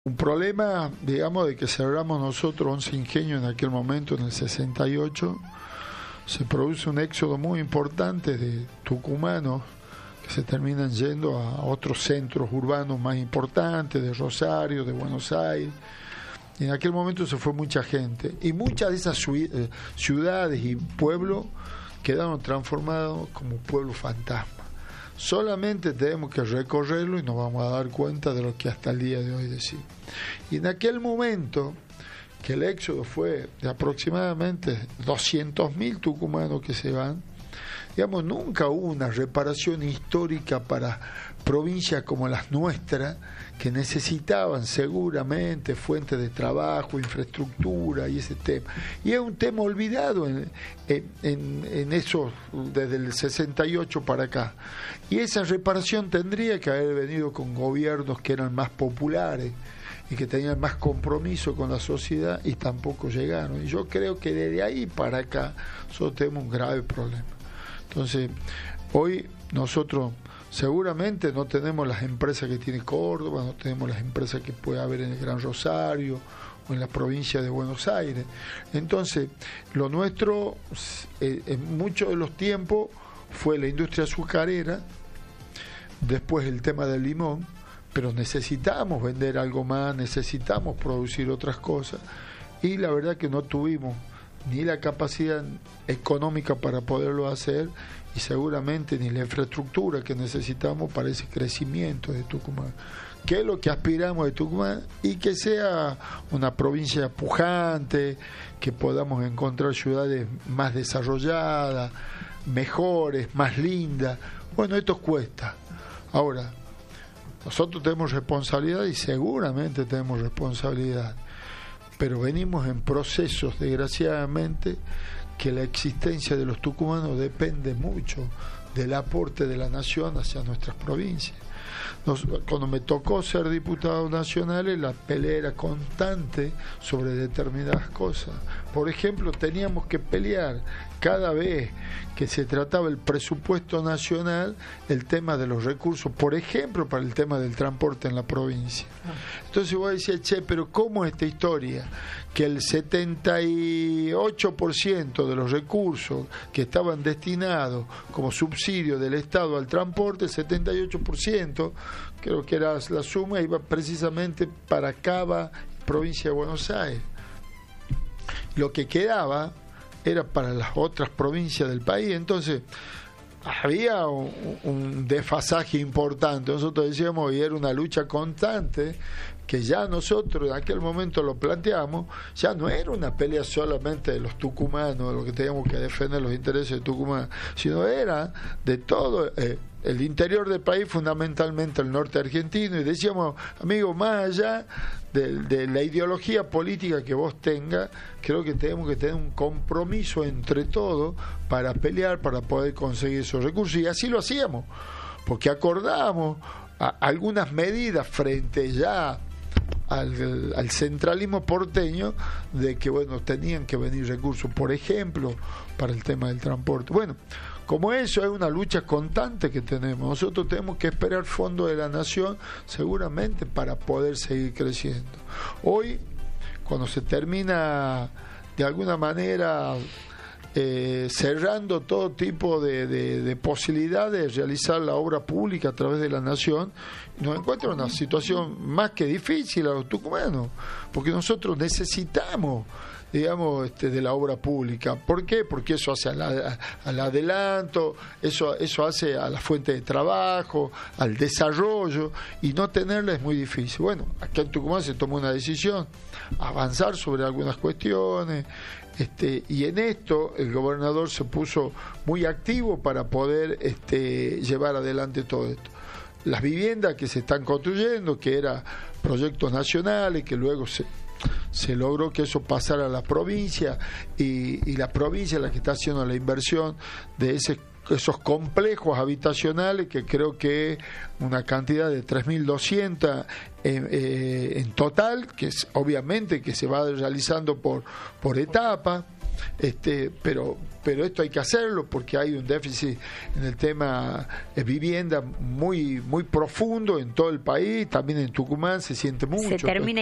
Un problema, digamos, de que celebramos nosotros 11 ingenios en aquel momento, en el 68, se produce un éxodo muy importante de tucumanos que se terminan yendo a otros centros urbanos más importantes, de Rosario, de Buenos Aires. Y en aquel momento se fue mucha gente. Y muchas de esas ciudades y pueblos quedaron transformados como pueblos fantasmas. Solamente tenemos que recorrerlo y nos vamos a dar cuenta de lo que hasta el día de hoy decimos. Y en aquel momento, que el éxodo fue de aproximadamente 200.000 tucumanos que se van, digamos, nunca hubo una reparación histórica para provincias como las nuestras, que necesitaban seguramente fuentes de trabajo, infraestructura y ese tema. Y es un tema olvidado en eso desde el 68 para acá. Y esa reparación tendría que haber venido con gobiernos que eran más populares y que tenían más compromiso con la sociedad, y tampoco llegaron. Y yo creo que desde ahí para acá nosotros tenemos un grave problema. Entonces, hoy nosotros seguramente no tenemos las empresas que tiene Córdoba, no tenemos las empresas que puede haber en el Gran Rosario o en la provincia de Buenos Aires. Entonces, lo nuestro en muchos de los tiempos fue la industria azucarera, después el tema del limón, pero necesitamos vender algo más, necesitamos producir otras cosas, y la verdad que no tuvimos ni la capacidad económica para poderlo hacer, y seguramente ni la infraestructura que necesitamos para ese crecimiento de Tucumán, que es lo que aspiramos de Tucumán, y que sea una provincia pujante, que podamos encontrar ciudades más desarrolladas, mejores, más lindas. Bueno, esto cuesta. Ahora, nosotros tenemos responsabilidad, y seguramente tenemos responsabilidad, pero venimos en procesos, desgraciadamente, que la existencia de los tucumanos depende mucho del aporte de la nación hacia nuestras provincias. Cuando me tocó ser diputado nacional, la pelea era constante sobre determinadas cosas. Por ejemplo, teníamos que pelear cada vez que se trataba el presupuesto nacional el tema de los recursos, por ejemplo, para el tema del transporte en la provincia. Entonces vos decías, che, pero ¿cómo es esta historia? Que el 78% de los recursos que estaban destinados como subsidio del Estado al transporte, el 78%, creo que era la suma, iba precisamente para Cava, provincia de Buenos Aires. Lo que quedaba era para las otras provincias del país. Entonces había un desfasaje importante. Nosotros decíamos, y era una lucha constante, que ya nosotros en aquel momento lo planteamos, ya no era una pelea solamente de los tucumanos, de lo que teníamos que defender los intereses de Tucumán, sino era de todo el interior del país, fundamentalmente el norte argentino. Y decíamos, amigos, más allá de la ideología política que vos tengas, creo que tenemos que tener un compromiso entre todos para pelear, para poder conseguir esos recursos. Y así lo hacíamos, porque acordábamos algunas medidas frente ya al centralismo porteño, de que bueno, tenían que venir recursos, por ejemplo, para el tema del transporte. Bueno, como eso es una lucha constante que tenemos, nosotros tenemos que esperar fondos de la nación seguramente para poder seguir creciendo. Hoy, cuando se termina de alguna manera cerrando todo tipo de posibilidades de realizar la obra pública a través de la nación, nos encuentra una situación más que difícil a los tucumanos, porque nosotros necesitamos, digamos, de la obra pública. ¿Por qué? Porque eso hace al adelanto, eso hace a la fuente de trabajo, al desarrollo, y no tenerla es muy difícil. Bueno, acá en Tucumán se tomó una decisión, avanzar sobre algunas cuestiones, y en esto el gobernador se puso muy activo para poder llevar adelante todo esto. Las viviendas que se están construyendo, que eran proyectos nacionales, que luego se logró que eso pasara a la provincia, y la provincia es la que está haciendo la inversión de esos complejos habitacionales, que creo que es una cantidad de 3.200 en total, que es obviamente que se va realizando por etapa. pero esto hay que hacerlo porque hay un déficit en el tema de vivienda muy profundo en todo el país, también en Tucumán se siente mucho. Se termina